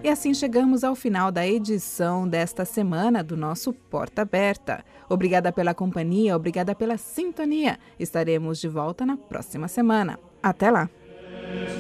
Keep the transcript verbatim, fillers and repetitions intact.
E assim chegamos ao final da edição desta semana do nosso Porta Aberta. Obrigada pela companhia, obrigada pela sintonia. Estaremos de volta na próxima semana. Até lá!